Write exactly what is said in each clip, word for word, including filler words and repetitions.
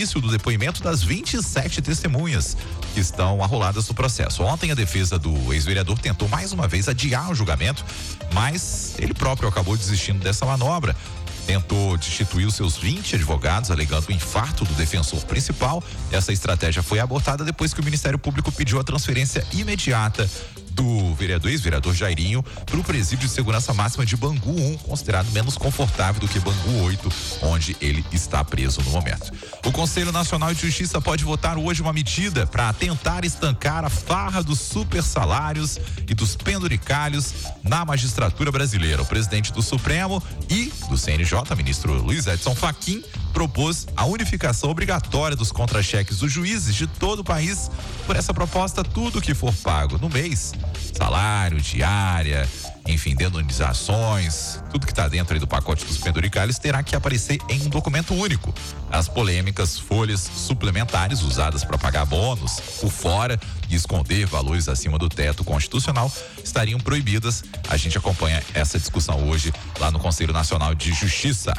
início do depoimento das vinte e sete testemunhas que estão arroladas no processo. Ontem a defesa do ex-vereador tentou mais uma vez adiar o julgamento, mas ele próprio acabou desistindo dessa manobra. Tentou destituir os seus vinte advogados, alegando o infarto do defensor principal. Essa estratégia foi abortada depois que o Ministério Público pediu a transferência imediata do vereador, ex-vereador Jairinho, para o presídio de segurança máxima de Bangu um, considerado menos confortável do que Bangu oito, onde ele está preso no momento. O Conselho Nacional de Justiça pode votar hoje uma medida para tentar estancar a farra dos super salários e dos penduricalhos na magistratura brasileira. O presidente do Supremo e do C N J, ministro Luiz Edson Fachin, propôs a unificação obrigatória dos contra-cheques dos juízes de todo o país. Por essa proposta, tudo que for pago no mês, salário, diária, enfim, indenizações, tudo que está dentro aí do pacote dos penduricalhos terá que aparecer em um documento único. As polêmicas folhas suplementares usadas para pagar bônus por fora e esconder valores acima do teto constitucional estariam proibidas. A gente acompanha essa discussão hoje lá no Conselho Nacional de Justiça.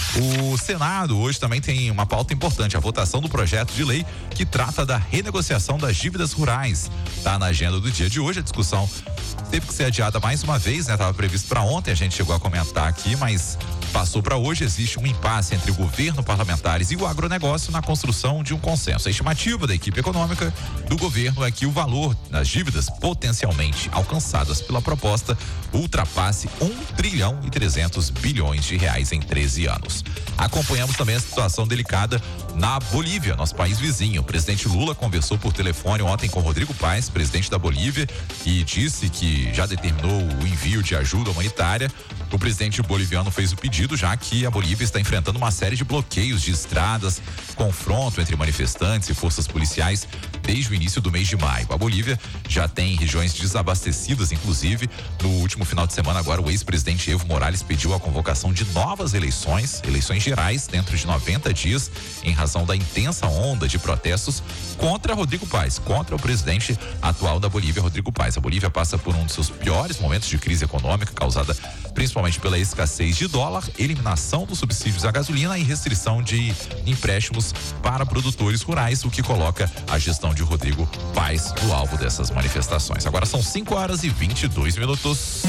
O Senado hoje também tem uma pauta importante, a votação do projeto de lei que trata da renegociação das dívidas rurais. Está na agenda do dia de hoje. A discussão teve que ser adiada mais uma vez, né? Estava previsto para ontem, a gente chegou a comentar aqui, mas passou para hoje. Existe um impasse entre o governo, parlamentares e o agronegócio na construção de um consenso. A estimativa da equipe econômica do governo é que o valor das dívidas potencialmente alcançadas pela proposta ultrapasse um trilhão e trezentos bilhões de reais em treze anos. Acompanhamos também a situação delicada na Bolívia, nosso país vizinho. O presidente Lula conversou por telefone ontem com Rodrigo Paes, presidente da Bolívia, e disse que já determinou o envio de ajuda humanitária. O presidente boliviano fez o pedido, já que a Bolívia está enfrentando uma série de bloqueios de estradas, confronto entre manifestantes e forças policiais desde o início do mês de maio. A Bolívia já tem regiões desabastecidas, inclusive. No último final de semana, agora, o ex-presidente Evo Morales pediu a convocação de novas eleições, eleições gerais, dentro de noventa dias, em razão da intensa onda de protestos contra Rodrigo Paes, contra o presidente atual da Bolívia, Rodrigo Paes. A Bolívia passa por um dos seus piores momentos de crise econômica, causada principalmente pela escassez de dólar, eliminação dos subsídios à gasolina e restrição de empréstimos para produtores rurais, o que coloca a gestão de Rodrigo Paes no alvo dessas manifestações. Agora são cinco horas e vinte e dois minutos.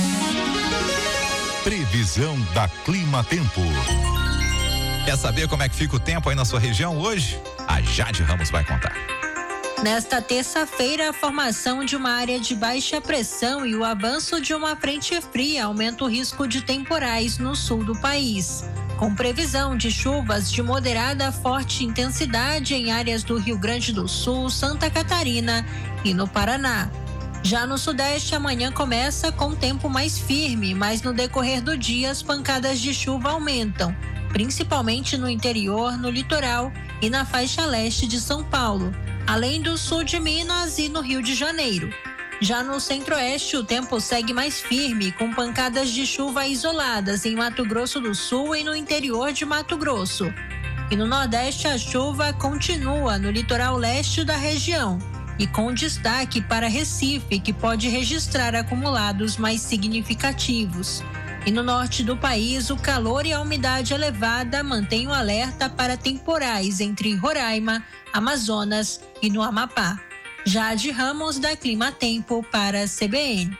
Previsão da Clima Tempo. Quer saber como é que fica o tempo aí na sua região hoje? A Jade Ramos vai contar. Nesta terça-feira, a formação de uma área de baixa pressão e o avanço de uma frente fria aumenta o risco de temporais no sul do país, com previsão de chuvas de moderada a forte intensidade em áreas do Rio Grande do Sul, Santa Catarina e no Paraná. Já no Sudeste, amanhã começa com tempo mais firme, mas no decorrer do dia as pancadas de chuva aumentam, principalmente no interior, no litoral e na faixa leste de São Paulo, além do sul de Minas e no Rio de Janeiro. Já no Centro-Oeste, o tempo segue mais firme, com pancadas de chuva isoladas em Mato Grosso do Sul e no interior de Mato Grosso. E no Nordeste, a chuva continua no litoral leste da região, e com destaque para Recife, que pode registrar acumulados mais significativos. E no norte do país, o calor e a umidade elevada mantêm o alerta para temporais entre Roraima, Amazonas e no Amapá. Jade Ramos, da Clima Tempo, para a C B N.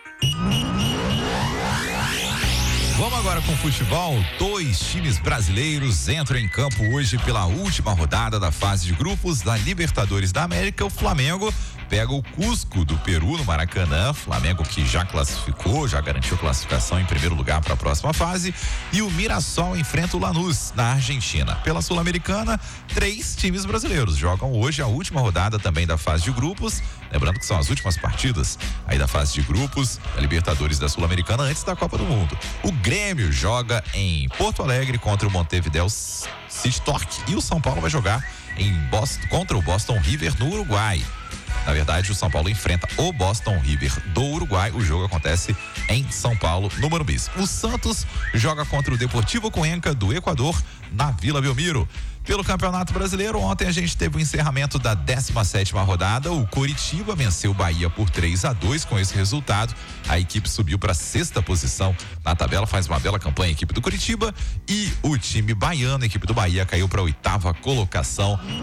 Vamos agora com o futebol. Dois times brasileiros entram em campo hoje pela última rodada da fase de grupos da Libertadores da América. O Flamengo pega o Cusco do Peru no Maracanã. Flamengo que já classificou, já garantiu classificação em primeiro lugar para a próxima fase. E o Mirassol enfrenta o Lanús na Argentina. Pela Sul-Americana, três times brasileiros jogam hoje a última rodada também da fase de grupos. Lembrando que são as últimas partidas aí da fase de grupos da Libertadores da Sul-Americana antes da Copa do Mundo. O Grêmio joga em Porto Alegre contra o Montevideo City Torque e o São Paulo vai jogar em Boston, contra o Boston River no Uruguai. Na verdade, o São Paulo enfrenta o Boston River do Uruguai. O jogo acontece em São Paulo, no Morumbi. O Santos joga contra o Deportivo Cuenca do Equador na Vila Belmiro. Pelo Campeonato Brasileiro, ontem a gente teve o encerramento da décima sétima rodada. O Coritiba venceu o Bahia por três a dois. Com esse resultado, a equipe subiu para a sexta posição na tabela. Faz uma bela campanha a equipe do Coritiba. E o time baiano, a equipe do Bahia, caiu para a oitava colocação